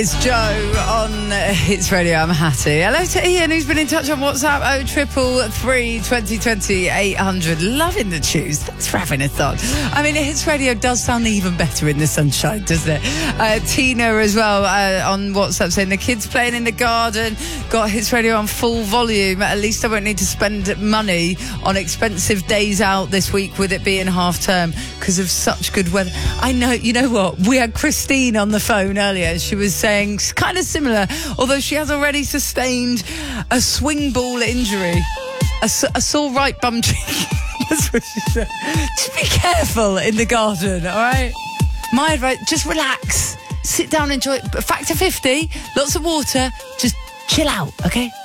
It's Joe on Hits Radio. I'm Hattie. Hello to Ian, who's been in touch on WhatsApp 0333 2020 800. Loving the tunes. Thanks for having a thought. I mean, Hits Radio does sound even better in the sunshine, doesn't it? Tina as well on WhatsApp saying the kids playing in the garden, got Hits Radio on full volume. At least I won't need to spend money on expensive days out this week with it being half term because of such good weather. I know, you know what? We had Christine on the phone earlier. She was saying kind of similar, although she has already sustained a swing ball injury, a sore right bum cheek. That's what she said. Just be careful in the garden, all right? My advice, just relax, sit down, enjoy it. Factor 50, lots of water, just chill out, okay?